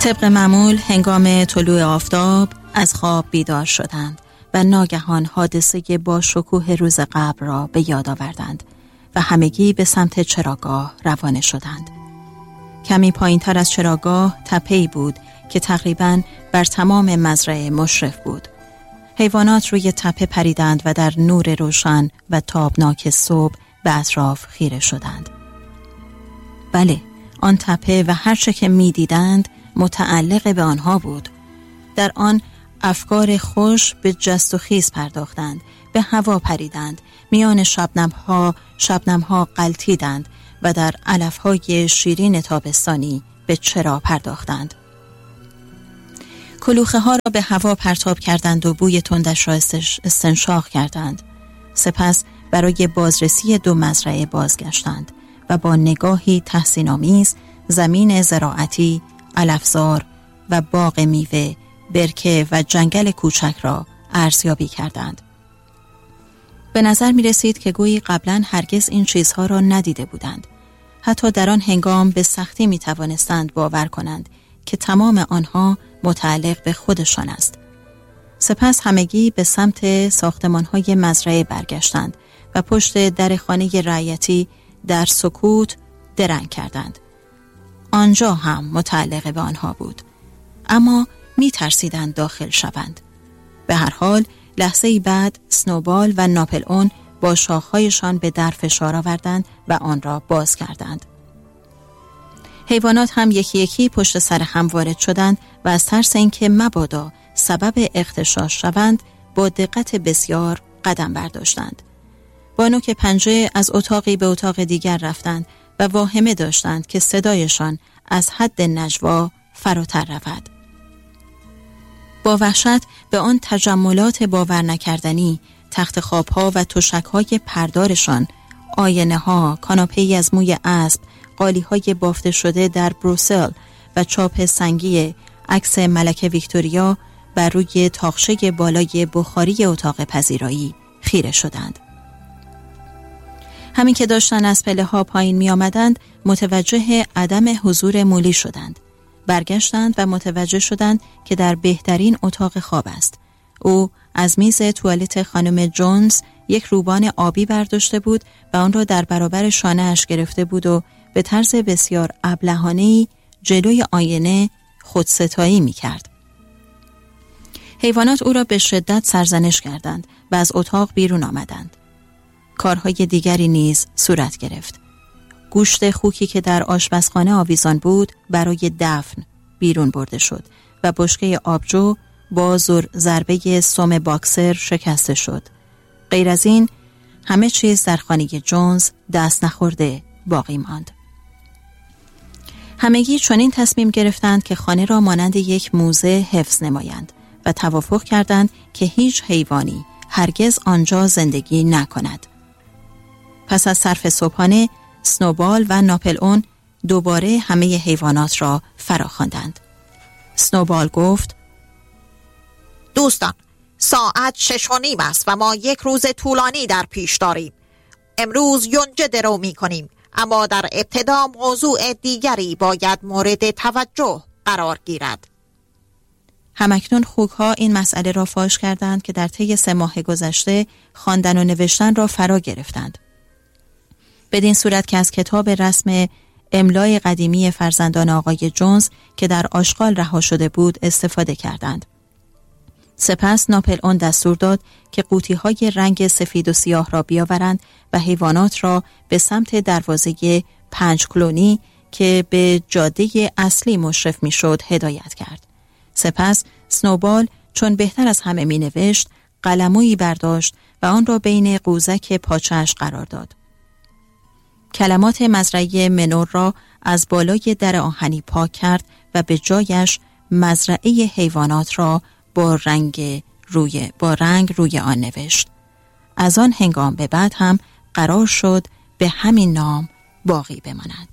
طبق معمول هنگام طلوع آفتاب از خواب بیدار شدند و ناگهان حادثه با شکوه روز قبل را به یاد آوردند و همگی به سمت چراگاه روانه شدند. کمی پایین‌تر از چراگاه تپه‌ای بود که تقریباً بر تمام مزرعه مشرف بود. حیوانات روی تپه پریدند و در نور روشن و تابناک صبح به اطراف خیره شدند. بله، آن تپه و هر چه که می دیدند متعلق به آنها بود. در آن افکار خوش به جست و خیز پرداختند، به هوا پریدند، میان شبنم‌ها غلتیدند و در علف‌های شیرین تابستانی به چرا پرداختند. کلوخه ها را به هوا پرتاب کردند و بوی تندش را استنشاق کردند. سپس برای بازرسی 2 مزرعه بازگشتند و با نگاهی تحسین‌آمیز زمین زراعتی، علفزار و باغ میوه، برکه و جنگل کوچک را ارزیابی کردند. به نظر می رسید که گویی قبلا هرگز این چیزها را ندیده بودند. حتی در آن هنگام به سختی می توانستند باور کنند که تمام آنها متعلق به خودشان است. سپس همگی به سمت ساختمان‌های مزرعه برگشتند و پشت در خانه رعیتی در سکوت درنگ کردند. آنجا هم متعلق به آنها بود، اما می ترسیدند داخل شوند. به هر حال لحظه‌ای بعد سنوبال و ناپل اون با شاخهایشان به در فشار آوردند و آن را باز کردند. حیوانات هم یکی یکی پشت سر هم وارد شدند و از ترس اینکه مبادا سبب اغتشاش شوند با دقت بسیار قدم برداشتند. با نوک پنجه از اتاقی به اتاق دیگر رفتند و واهمه داشتند که صدایشان از حد نجوا فراتر رود. با وحشت به آن تجملات باور نکردنی، تخت خوابها و تشک‌های پردارشان، آینه‌ها، کاناپه‌ای از موی اسب، قالی‌های بافته شده در بروسل و چاپ سنگی عکس ملکه ویکتوریا بر روی تاقچه بالای بخاری اتاق پذیرایی خیره شدند. همین که داشتن از پله‌ها پایین می آمدند متوجه عدم حضور مولی شدند. برگشتند و متوجه شدند که در بهترین اتاق خواب است. او از میز توالت خانم جونز یک روبان آبی برداشته بود و آن را در برابر شانه‌اش گرفته بود و به طرز بسیار ابلهانه‌ای جلوی آینه خودستایی می کرد. حیوانات او را به شدت سرزنش کردند و از اتاق بیرون آمدند. کارهای دیگری نیز صورت گرفت. گوشت خوکی که در آشپزخانه آویزان بود برای دفن بیرون برده شد و بشکه آبجو با ضربه سم باکسر شکسته شد. غیر از این همه چیز در خانه جونز دست نخورده باقی ماند. همگی چنین تصمیم گرفتند که خانه را مانند یک موزه حفظ نمایند و توافق کردند که هیچ حیوانی هرگز آنجا زندگی نکند. پس از صرف صبحانه سنوبال و ناپل اون دوباره همه حیوانات را فراخواندند. سنوبال گفت: دوستان، ساعت 6:30 است و ما یک روز طولانی در پیش داریم. امروز یونجه درو می کنیم، اما در ابتدا موضوع دیگری باید مورد توجه قرار گیرد. همکنون خوک‌ها این مسئله را فاش کردند که در طی 3 ماه گذشته خواندن و نوشتن را فرا گرفتند. بدین صورت که از کتاب رسم املای قدیمی فرزندان آقای جونز که در آشغال رها شده بود استفاده کردند. سپس ناپل اون دستور داد که قوطی‌های رنگ سفید و سیاه را بیاورند و حیوانات را به سمت دروازه 5 کلونی که به جاده اصلی مشرف می‌شد هدایت کرد. سپس سنوبال چون بهتر از همه می‌نوشت قلمویی برداشت و آن را بین قوزک پاچه‌اش قرار داد. کلمات مزرعه منور را از بالای در آهنی پاک کرد و به جایش مزرعه حیوانات را با رنگ روی آن نوشت. از آن هنگام به بعد هم قرار شد به همین نام باقی بماند.